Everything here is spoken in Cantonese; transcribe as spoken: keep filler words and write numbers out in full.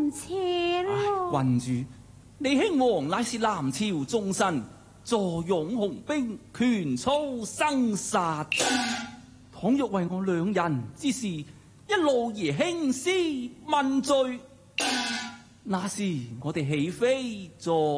臣妾咯。 郡主，你兄王乃是南朝忠臣，坐擁雄兵，權操生殺。倘若為我兩人之事一路而興師問罪，那時我哋豈非作